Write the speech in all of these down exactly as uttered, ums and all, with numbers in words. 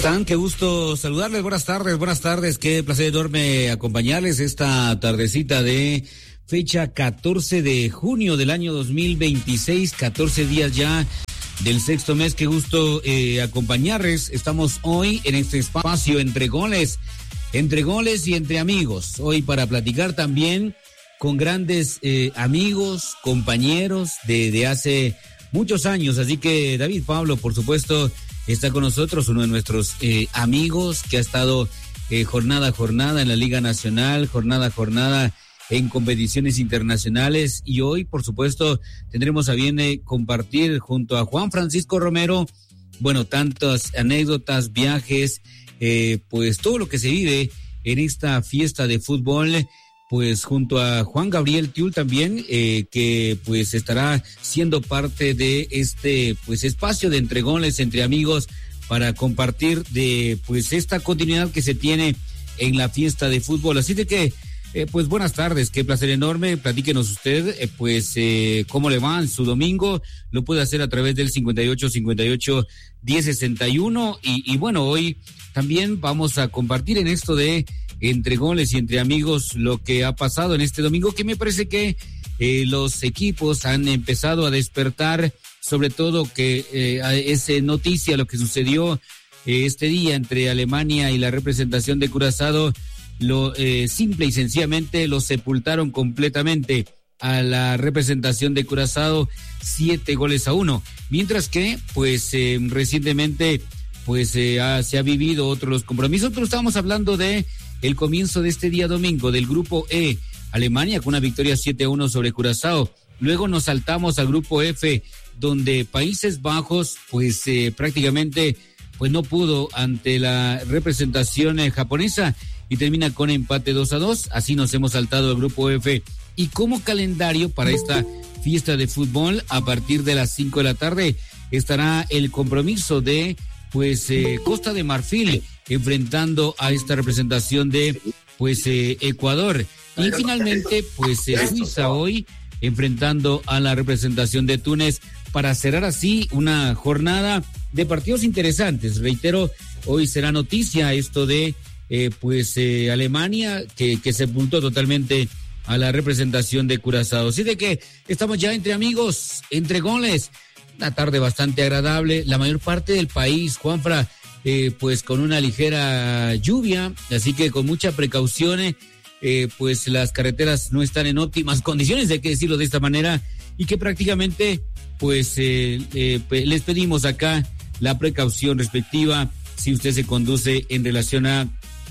están? Qué gusto saludarles. Buenas tardes, buenas tardes. Qué placer enorme acompañarles esta tardecita de fecha catorce de junio del año dos mil veintiséis, catorce días ya del sexto mes. Qué gusto eh, acompañarles. Estamos hoy en este espacio entre goles, entre goles y entre amigos. Hoy para platicar también con grandes eh, amigos, compañeros de, de hace muchos años. Así que David Pablo, por supuesto, está con nosotros, uno de nuestros eh, amigos que ha estado eh, jornada a jornada en la Liga Nacional, jornada a jornada en competiciones internacionales, y hoy, por supuesto, tendremos a bien eh, compartir junto a Juan Francisco Romero, bueno, tantas anécdotas, viajes, eh, pues todo lo que se vive en esta fiesta de fútbol, pues junto a Juan Gabriel Tiul también, eh, que pues estará siendo parte de este pues espacio de entre goles, entre amigos, para compartir de pues esta continuidad que se tiene en la fiesta de fútbol. Así de que eh, pues buenas tardes, qué placer enorme. Platíquenos usted eh, pues eh, cómo le va en su domingo. Lo puede hacer a través del cincuenta y ocho, cincuenta y ocho, diez sesenta y uno, y, y bueno, hoy también vamos a compartir en esto de entre goles y entre amigos lo que ha pasado en este domingo, que me parece que eh, los equipos han empezado a despertar, sobre todo que eh, es noticia lo que sucedió eh, este día entre Alemania y la representación de Curazao. Lo eh, simple y sencillamente lo sepultaron completamente a la representación de Curazao, siete goles a uno, mientras que pues eh, recientemente pues eh, ha, se ha vivido otros los compromisos, pero estábamos hablando de el comienzo de este día domingo del grupo E, Alemania con una victoria siete a uno sobre Curazao. Luego nos saltamos al grupo F, donde Países Bajos pues eh, prácticamente pues no pudo ante la representación eh, japonesa y termina con empate dos a dos. Así nos hemos saltado al grupo F. Y como calendario para esta fiesta de fútbol, a partir de las cinco de la tarde estará el compromiso de pues eh, Costa de Marfil enfrentando a esta representación de pues eh, Ecuador, y finalmente pues eh, Suiza hoy enfrentando a la representación de Túnez, para cerrar así una jornada de partidos interesantes. Reitero, hoy será noticia esto de eh, pues eh, Alemania que, que sepultó totalmente a la representación de Curazao. Así de que estamos ya entre amigos, entre goles. Una tarde bastante agradable, la mayor parte del país, Juanfra, eh, pues con una ligera lluvia, así que con mucha precaución, eh, pues las carreteras no están en óptimas condiciones, hay que decirlo de esta manera, y que prácticamente pues eh, eh, les pedimos acá la precaución respectiva si usted se conduce en relación a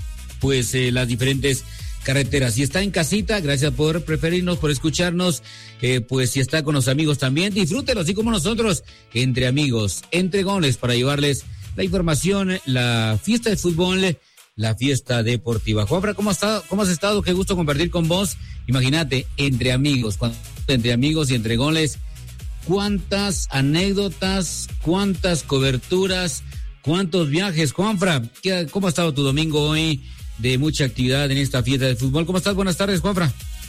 pues eh, las diferentes carreteras. Si está en casita, gracias por preferirnos, por escucharnos, eh, pues si está con los amigos también, disfrútelo, así como nosotros, entre amigos, entre goles, para llevarles la información, la fiesta de fútbol, la fiesta deportiva. Juanfra, ¿cómo has estado? ¿Cómo has estado? Qué gusto compartir con vos. Imagínate, entre amigos, cuando, entre amigos y entre goles, cuántas anécdotas, cuántas coberturas, cuántos viajes. Juanfra, ¿cómo ha estado tu domingo hoy? De mucha actividad en esta fiesta de fútbol. ¿Cómo estás? Buenas tardes, Juanfra.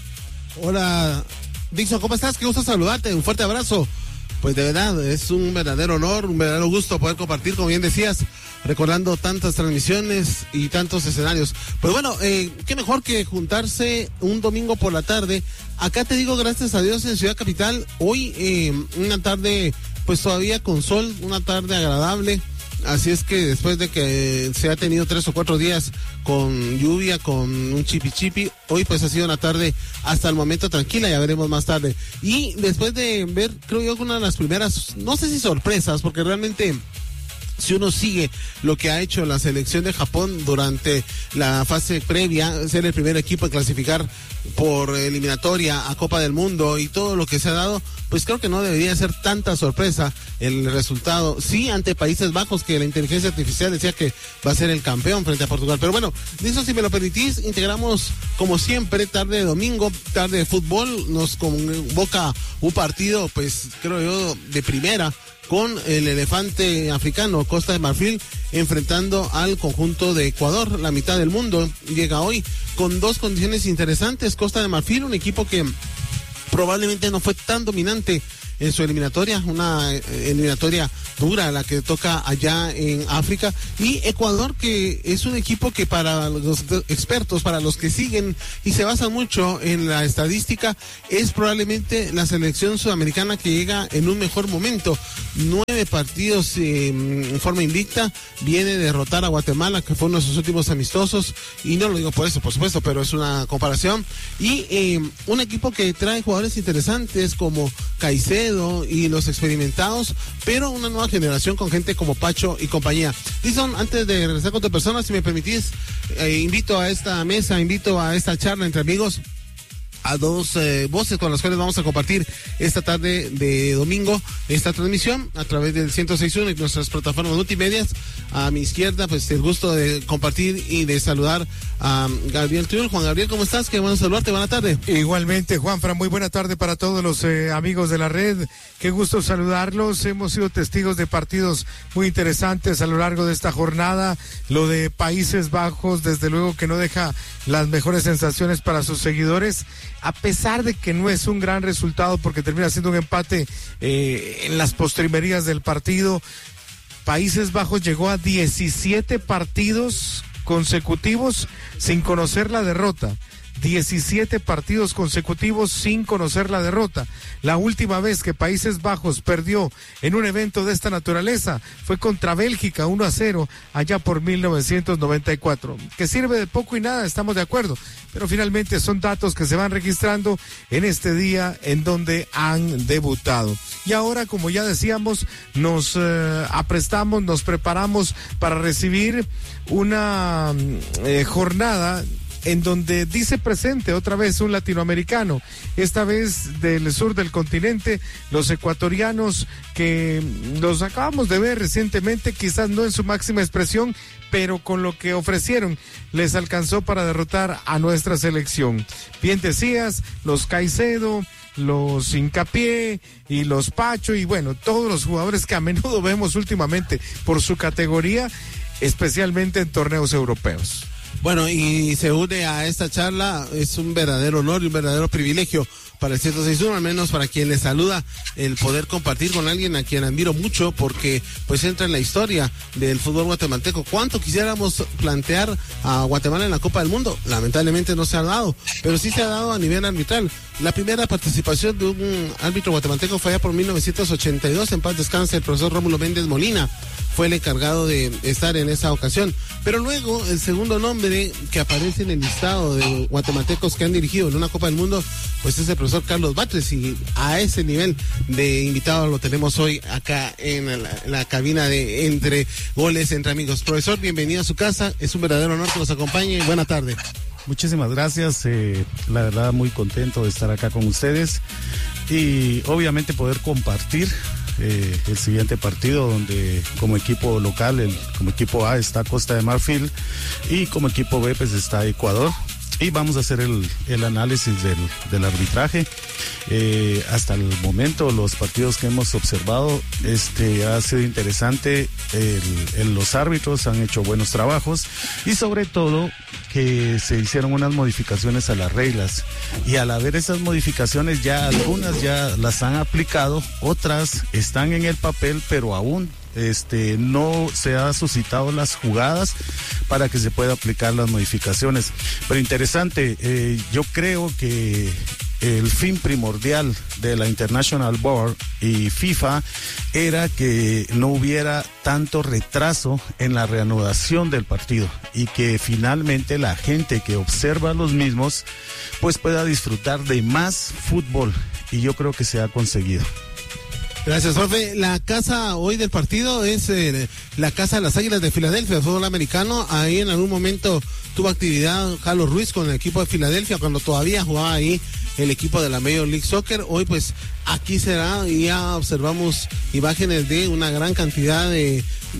Hola, Dixon, ¿cómo estás? Qué gusto saludarte, un fuerte abrazo. Pues de verdad, es un verdadero honor, un verdadero gusto poder compartir, como bien decías, recordando tantas transmisiones y tantos escenarios. Pues bueno, eh, qué mejor que juntarse un domingo por la tarde. Acá te digo, gracias a Dios, en Ciudad Capital, hoy eh, una tarde pues todavía con sol, una tarde agradable. Así es que después de que se ha tenido tres o cuatro días con lluvia, con un chipi chipi, hoy pues ha sido una tarde hasta el momento tranquila, ya veremos más tarde. Y después de ver, creo yo, una de las primeras, no sé si sorpresas, porque realmente si uno sigue lo que ha hecho la selección de Japón durante la fase previa, ser el primer equipo en clasificar por eliminatoria a Copa del Mundo y todo lo que se ha dado, pues creo que no debería ser tanta sorpresa el resultado. Sí, ante Países Bajos, que la inteligencia artificial decía que va a ser el campeón frente a Portugal. Pero bueno, de eso, si me lo permitís, integramos como siempre tarde de domingo, tarde de fútbol, nos convoca un partido, pues creo yo, de primera, con el elefante africano, Costa de Marfil, enfrentando al conjunto de Ecuador. La mitad del mundo llega hoy con dos condiciones interesantes. Costa de Marfil, un equipo que probablemente no fue tan dominante en su eliminatoria, una eliminatoria dura la que toca allá en África, y Ecuador, que es un equipo que para los expertos, para los que siguen y se basan mucho en la estadística, es probablemente la selección sudamericana que llega en un mejor momento. Nueve partidos eh, en forma invicta, viene a derrotar a Guatemala, que fue uno de sus últimos amistosos, y no lo digo por eso, por supuesto, pero es una comparación, y eh, un equipo que trae jugadores interesantes como Caicedo y los experimentados, pero una nueva generación con gente como Pacho y compañía. Dixon, antes de regresar con tu persona, si me permitís, eh, invito a esta mesa, invito a esta charla entre amigos a dos eh, voces con las cuales vamos a compartir esta tarde de domingo esta transmisión a través del ciento seis punto uno y nuestras plataformas multimedias. A mi izquierda, pues el gusto de compartir y de saludar a Gabriel Triul. Juan Gabriel, ¿cómo estás? Qué bueno saludarte, buena tarde. Igualmente, Juanfra, muy buena tarde para todos los eh, amigos de la red. Qué gusto saludarlos. Hemos sido testigos de partidos muy interesantes a lo largo de esta jornada. Lo de Países Bajos, desde luego que no deja las mejores sensaciones para sus seguidores, a pesar de que no es un gran resultado porque termina siendo un empate eh, en las postrimerías del partido. Países Bajos llegó a diecisiete partidos consecutivos sin conocer la derrota. diecisiete partidos consecutivos sin conocer la derrota. La última vez que Países Bajos perdió en un evento de esta naturaleza fue contra Bélgica uno a cero allá por mil novecientos noventa y cuatro. Que sirve de poco y nada, estamos de acuerdo, pero finalmente son datos que se van registrando en este día en donde han debutado. Y ahora, como ya decíamos, nos eh, aprestamos, nos preparamos para recibir una eh, jornada en donde dice presente otra vez un latinoamericano, esta vez del sur del continente, los ecuatorianos que los acabamos de ver recientemente, quizás no en su máxima expresión, pero con lo que ofrecieron les alcanzó para derrotar a nuestra selección. Bien decías, los Caicedo, los Hincapié y los Pacho, y bueno, todos los jugadores que a menudo vemos últimamente por su categoría, especialmente en torneos europeos. Bueno, y se une a esta charla, es un verdadero honor y un verdadero privilegio para el ciento seis punto uno, al menos para quien le saluda, el poder compartir con alguien a quien admiro mucho, porque pues entra en la historia del fútbol guatemalteco. ¿Cuánto quisiéramos plantear a Guatemala en la Copa del Mundo? Lamentablemente no se ha dado, pero sí se ha dado a nivel arbitral. La primera participación de un árbitro guatemalteco fue allá por mil novecientos ochenta y dos, en paz descanse el profesor Rómulo Méndez Molina, fue el encargado de estar en esa ocasión. Pero luego, el segundo nombre que aparece en el listado de guatemaltecos que han dirigido en una Copa del Mundo, pues es el profesor Carlos Batres, y a ese nivel de invitado lo tenemos hoy acá en la, la cabina de Entre Goles, Entre Amigos. Profesor, bienvenido a su casa, es un verdadero honor que nos acompañe, buena tarde. Muchísimas gracias, eh, la verdad muy contento de estar acá con ustedes y obviamente poder compartir Eh, el siguiente partido, donde como equipo local, el, como equipo A está Costa de Marfil y como equipo B pues está Ecuador, y vamos a hacer el, el análisis del, del arbitraje. Eh, hasta el momento los partidos que hemos observado este ha sido interesante, el, el, los árbitros han hecho buenos trabajos y sobre todo que se hicieron unas modificaciones a las reglas, y al haber esas modificaciones ya algunas ya las han aplicado, otras están en el papel pero aún este no se ha suscitado las jugadas para que se pueda aplicar las modificaciones. Pero interesante, eh, yo creo que el fin primordial de la International Board y FIFA era que no hubiera tanto retraso en la reanudación del partido y que finalmente la gente que observa los mismos pues pueda disfrutar de más fútbol, y yo creo que se ha conseguido. Gracias, profe. La casa hoy del partido es eh, la Casa de las Águilas de Filadelfia, el fútbol americano. Ahí en algún momento tuvo actividad Carlos Ruiz con el equipo de Filadelfia, cuando todavía jugaba ahí el equipo de la Major League Soccer. Hoy pues aquí será, y ya observamos imágenes de una gran cantidad de,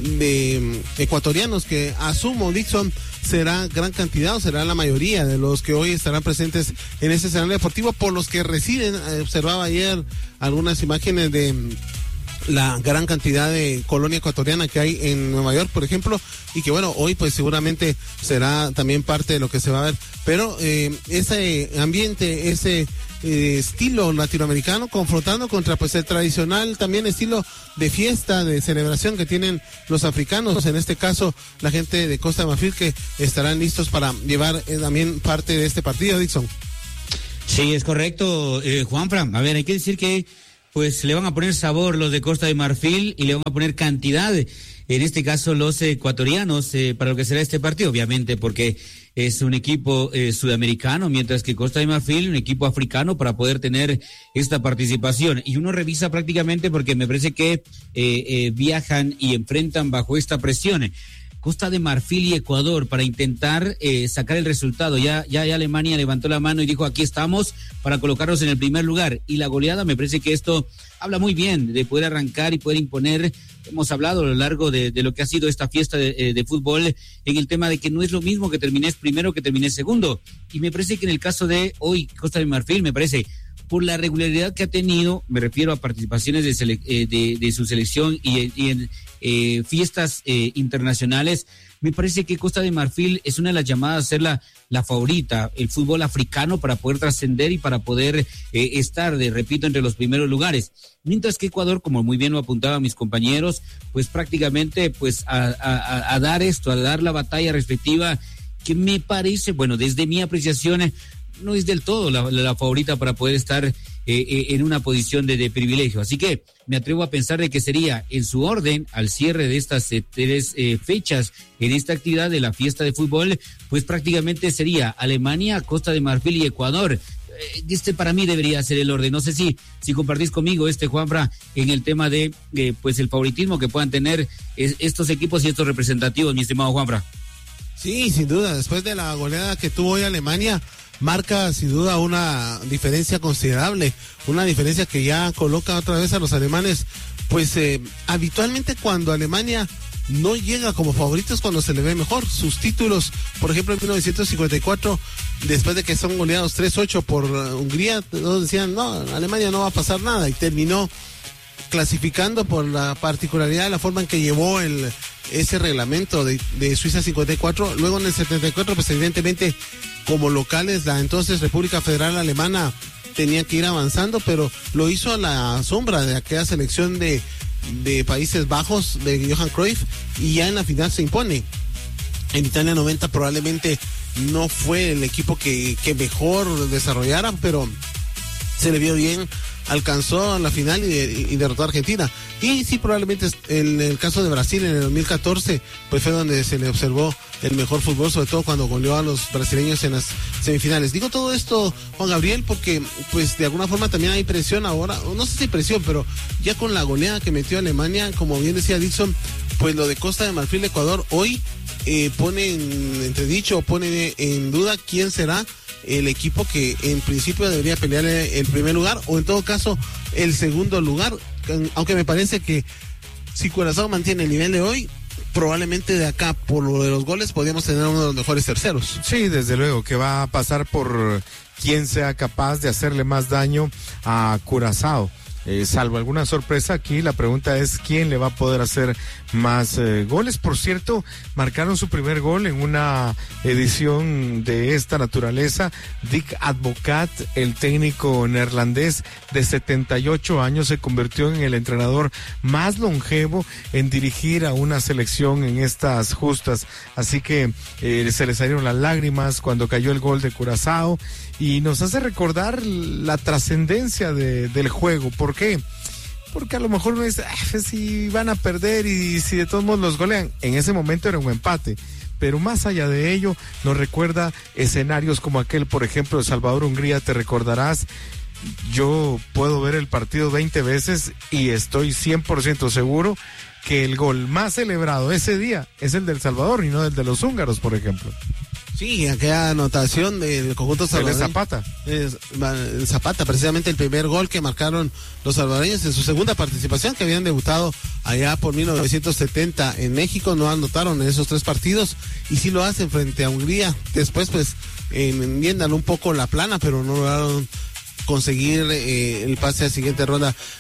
de ecuatorianos, que asumo, Dixon, será gran cantidad o será la mayoría de los que hoy estarán presentes en ese escenario deportivo, por los que residen. Eh, observaba ayer algunas imágenes de la gran cantidad de colonia ecuatoriana que hay en Nueva York, por ejemplo, y que bueno, hoy pues seguramente será también parte de lo que se va a ver, pero eh, ese ambiente, ese eh, estilo latinoamericano confrontando contra pues el tradicional también estilo de fiesta, de celebración que tienen los africanos, en este caso la gente de Costa de Marfil, que estarán listos para llevar eh, también parte de este partido, Dixon. Sí, es correcto, eh, Juanfra. A ver, hay que decir que pues le van a poner sabor los de Costa de Marfil y le van a poner cantidad, en este caso los ecuatorianos, eh, para lo que será este partido, obviamente, porque es un equipo eh, sudamericano, mientras que Costa de Marfil, un equipo africano, para poder tener esta participación. Y uno revisa prácticamente porque me parece que eh, eh, viajan y enfrentan bajo esta presión Costa de Marfil y Ecuador para intentar eh, sacar el resultado. Ya, ya, ya Alemania levantó la mano y dijo, aquí estamos para colocarnos en el primer lugar. Y la goleada, me parece que esto habla muy bien de poder arrancar y poder imponer. Hemos hablado a lo largo de, de lo que ha sido esta fiesta de, de fútbol en el tema de que no es lo mismo que termines primero que termines segundo. Y me parece que en el caso de hoy, Costa de Marfil, me parece, por la regularidad que ha tenido, me refiero a participaciones de, sele, eh, de, de su selección y, y en eh, fiestas eh, internacionales, me parece que Costa de Marfil es una de las llamadas a ser la, la favorita, el fútbol africano, para poder trascender y para poder eh, estar, de, repito, entre los primeros lugares. Mientras que Ecuador, como muy bien lo apuntaban mis compañeros, pues prácticamente pues a, a, a dar esto, a dar la batalla respectiva, que me parece, bueno, desde mi apreciación, no es del todo la, la, la favorita para poder estar eh, eh, en una posición de, de privilegio. Así que me atrevo a pensar de que sería en su orden, al cierre de estas eh, tres eh, fechas en esta actividad de la fiesta de fútbol, pues prácticamente sería Alemania, Costa de Marfil y Ecuador. Eh, este para mí debería ser el orden. No sé si, si compartís conmigo, este Juanfra, en el tema de eh, pues el favoritismo que puedan tener es, estos equipos y estos representativos, mi estimado Juanfra. Sí, sin duda, después de la goleada que tuvo hoy Alemania, marca sin duda una diferencia considerable, una diferencia que ya coloca otra vez a los alemanes, pues eh, habitualmente cuando Alemania no llega como favoritos, cuando se le ve mejor. Sus títulos, por ejemplo, en mil novecientos cincuenta y cuatro, después de que son goleados tres ocho por uh, Hungría, todos decían, no, Alemania no va a pasar nada, y terminó clasificando por la particularidad de la forma en que llevó el ese reglamento de, de Suiza cincuenta y cuatro. Luego en el setenta y cuatro, pues evidentemente como locales la entonces República Federal Alemana tenía que ir avanzando, pero lo hizo a la sombra de aquella selección de, de Países Bajos de Johan Cruyff, y ya en la final se impone. En Italia noventa probablemente no fue el equipo que, que mejor desarrollaran, pero se le vio bien, alcanzó a la final y, y, y derrotó a Argentina. Y sí, probablemente en el caso de Brasil en el dos mil catorce, pues fue donde se le observó el mejor fútbol, sobre todo cuando goleó a los brasileños en las semifinales. Digo todo esto, Juan Gabriel, porque pues de alguna forma también hay presión ahora, no sé si presión, pero ya con la goleada que metió Alemania, como bien decía Dixon, pues lo de Costa de Marfil, Ecuador, hoy eh, pone en entredicho, pone en duda quién será el equipo que en principio debería pelear el primer lugar, o en todo caso el segundo lugar, aunque me parece que si Curazao mantiene el nivel de hoy, probablemente de acá, por lo de los goles, podríamos tener uno de los mejores terceros. Sí, desde luego, que va a pasar por quien sea capaz de hacerle más daño a Curazao. Eh, salvo alguna sorpresa aquí, la pregunta es quién le va a poder hacer más eh, goles. Por cierto, marcaron su primer gol en una edición de esta naturaleza. Dick Advocat, el técnico neerlandés de setenta y ocho años, se convirtió en el entrenador más longevo en dirigir a una selección en estas justas. Así que eh, se le salieron las lágrimas cuando cayó el gol de Curazao, y nos hace recordar la trascendencia de, del juego. ¿Por qué? Porque a lo mejor uno dice, ah, si van a perder y si de todos modos los golean. En ese momento era un empate, pero más allá de ello nos recuerda escenarios como aquel, por ejemplo, de Salvador-Hungría. Te recordarás, yo puedo ver el partido veinte veces y estoy cien por ciento seguro que el gol más celebrado ese día es el del Salvador y no el de los húngaros, por ejemplo. Sí, aquella anotación del conjunto salvadoreño. El Zapata. Es, el Zapata, precisamente el primer gol que marcaron los salvadoreños en su segunda participación, que habían debutado allá por mil novecientos setenta en México. No anotaron en esos tres partidos y sí lo hacen frente a Hungría. Después, pues, eh, enmiendan un poco la plana, pero no lograron conseguir eh, el pase a la siguiente ronda.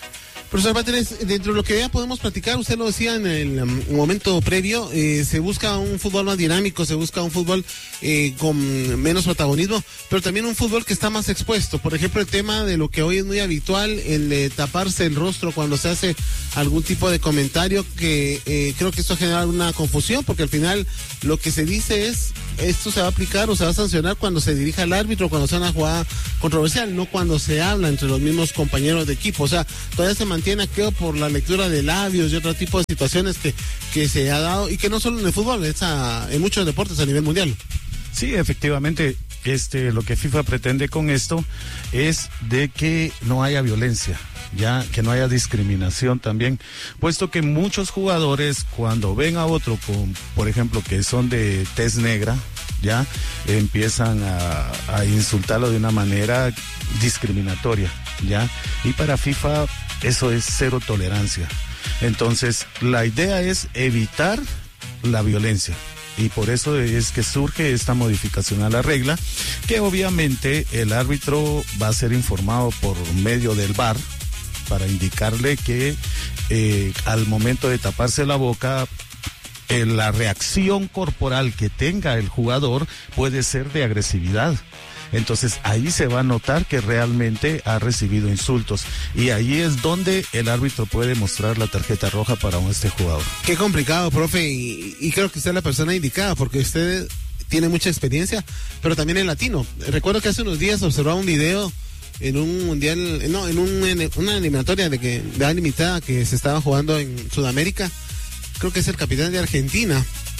Profesor Batres, dentro de lo que ya podemos platicar, usted lo decía en el um, momento previo, eh, se busca un fútbol más dinámico, se busca un fútbol eh, con menos protagonismo, pero también un fútbol que está más expuesto. Por ejemplo, el tema de lo que hoy es muy habitual, el de taparse el rostro cuando se hace algún tipo de comentario, que eh, creo que esto genera una confusión, porque al final lo que se dice es, esto se va a aplicar o se va a sancionar cuando se dirija al árbitro, cuando sea una jugada controversial, no cuando se habla entre los mismos compañeros de equipo. O sea, todavía se mantiene aquello por la lectura de labios y otro tipo de situaciones que, que se ha dado, y que no solo en el fútbol, es a, en muchos deportes a nivel mundial. Sí, efectivamente, este, lo que FIFA pretende con esto es de que no haya violencia, ya que no haya discriminación también, puesto que muchos jugadores cuando ven a otro con, por ejemplo, que son de tez negra, ya empiezan a, a insultarlo de una manera discriminatoria, ya, y para FIFA eso es cero tolerancia. Entonces la idea es evitar la violencia, y por eso es que surge esta modificación a la regla, que obviamente el árbitro va a ser informado por medio del V A R para indicarle que eh, al momento de taparse la boca, eh, la reacción corporal que tenga el jugador puede ser de agresividad. Entonces ahí se va a notar que realmente ha recibido insultos, y ahí es donde el árbitro puede mostrar la tarjeta roja para este jugador. Qué complicado, profe, y, y creo que usted es la persona indicada, porque usted tiene mucha experiencia, pero también es latino. Recuerdo que hace unos días observaba un video en un mundial, no, en, un, en una eliminatoria de que de edad limitada que se estaba jugando en Sudamérica. Creo que es el capitán de Argentina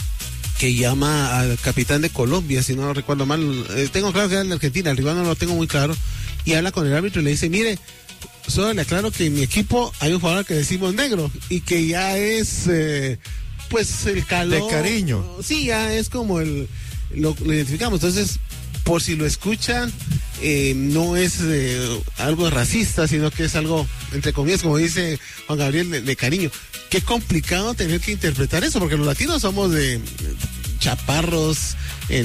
que llama al capitán de Colombia, si no recuerdo mal, eh, tengo claro que era de Argentina, el rival no lo tengo muy claro, y habla con el árbitro y le dice, mire, solo le aclaro que en mi equipo hay un jugador que decimos negro, y que ya es eh, pues el calor de cariño. Sí, ya es como el lo, lo identificamos. Entonces, por si lo escuchan, eh, no es eh, algo racista, sino que es algo, entre comillas, como dice Juan Gabriel, de, de cariño. Qué complicado tener que interpretar eso, porque los latinos somos de chaparros,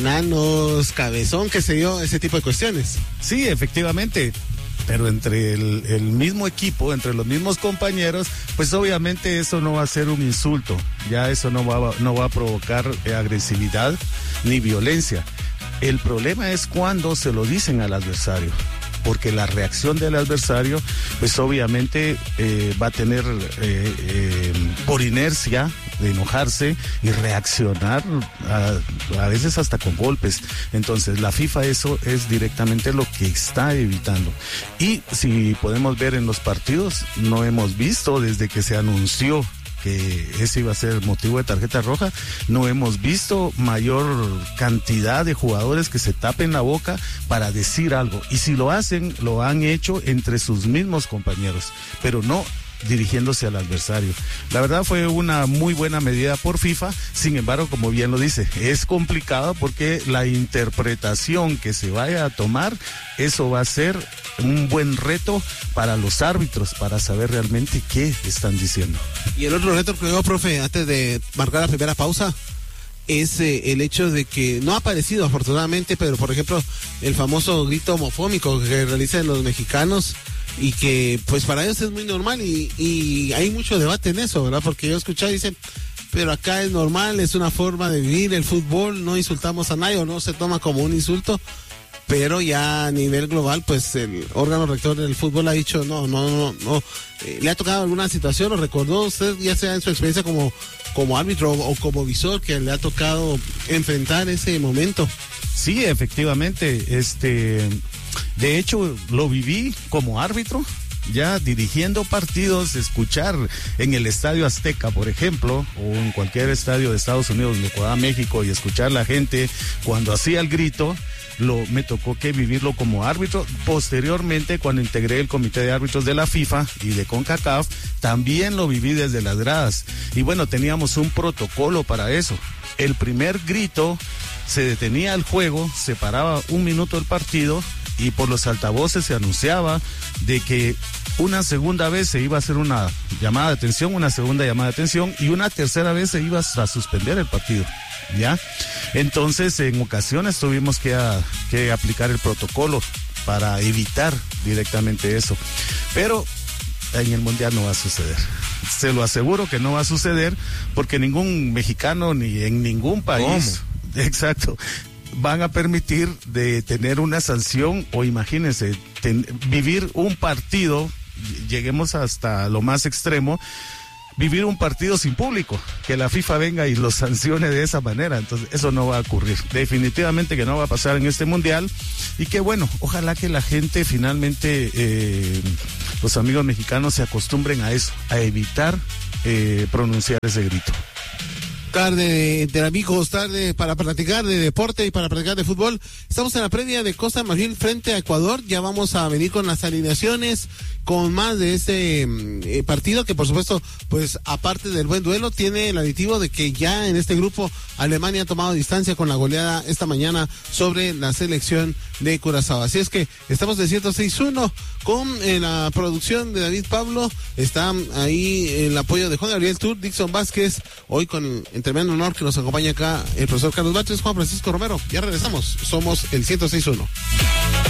enanos, cabezón, qué sé yo, ese tipo de cuestiones. Sí, efectivamente, pero entre el, el mismo equipo, entre los mismos compañeros, pues obviamente eso no va a ser un insulto, ya eso no va, no va a provocar eh, agresividad ni violencia. El problema es cuando se lo dicen al adversario, porque la reacción del adversario, pues obviamente eh, va a tener eh, eh, por inercia de enojarse y reaccionar a, a veces hasta con golpes. Entonces la FIFA eso es directamente lo que está evitando. Y si podemos ver en los partidos, no hemos visto desde que se anunció que ese iba a ser motivo de tarjeta roja, no hemos visto mayor cantidad de jugadores que se tapen la boca para decir algo, y si lo hacen, lo han hecho entre sus mismos compañeros, pero no dirigiéndose al adversario. La verdad fue una muy buena medida por FIFA, sin embargo, como bien lo dice, es complicado porque la interpretación que se vaya a tomar, eso va a ser un buen reto para los árbitros, para saber realmente qué están diciendo. Y el otro reto que veo, profe, antes de marcar la primera pausa, es eh, el hecho de que no ha aparecido afortunadamente, pero por ejemplo, el famoso grito homofóbico que realizan los mexicanos, y que pues para ellos es muy normal, y, y hay mucho debate en eso, ¿verdad? Porque yo escuché y dicen, pero acá es normal, es una forma de vivir el fútbol, no insultamos a nadie, o no se toma como un insulto, pero ya a nivel global, pues el órgano rector del fútbol ha dicho, no, no, no, no, eh, ¿le ha tocado alguna situación, o recordó usted, ya sea en su experiencia como, como árbitro o, o como visor, que le ha tocado enfrentar ese momento? Sí, efectivamente, este, de hecho lo viví como árbitro, ya dirigiendo partidos, escuchar en el Estadio Azteca, por ejemplo, o en cualquier estadio de Estados Unidos, donde jugaba México, y escuchar la gente cuando hacía el grito. Lo, me tocó que vivirlo como árbitro. Posteriormente, cuando integré el comité de árbitros de la FIFA y de CONCACAF, también lo viví desde las gradas. Y bueno, teníamos un protocolo para eso. El primer grito, se detenía el juego, se paraba un minuto el partido, y por los altavoces se anunciaba de que una segunda vez se iba a hacer una llamada de atención, una segunda llamada de atención, y una tercera vez se iba a suspender el partido. ¿Ya? Entonces, en ocasiones tuvimos que, a, que aplicar el protocolo para evitar directamente eso. Pero en el Mundial no va a suceder. Se lo aseguro que no va a suceder porque ningún mexicano ni en ningún país, ¿cómo? Exacto, van a permitir de tener una sanción o imagínense, ten, vivir un partido, lleguemos hasta lo más extremo, vivir un partido sin público, que la FIFA venga y lo sancione de esa manera. Entonces eso no va a ocurrir, definitivamente que no va a pasar en este mundial. Y que bueno, ojalá que la gente finalmente, eh, los amigos mexicanos se acostumbren a eso, a evitar eh, pronunciar ese grito. Tarde de amigos, tarde para platicar de deporte y para platicar de fútbol. Estamos en la previa de Costa de Marfil frente a Ecuador. Ya vamos a venir con las alineaciones, con más de este eh, partido que por supuesto, pues aparte del buen duelo, tiene el aditivo de que ya en este grupo Alemania ha tomado distancia con la goleada esta mañana sobre la selección de Curazao. Así es que estamos de ciento seis uno con eh, la producción de David Pablo. Está ahí el apoyo de Juan Gabriel Tur, Dixon Vázquez, hoy con el tremendo honor que nos acompaña acá el profesor Carlos Batres, Juan Francisco Romero. Ya regresamos, somos el ciento seis uno.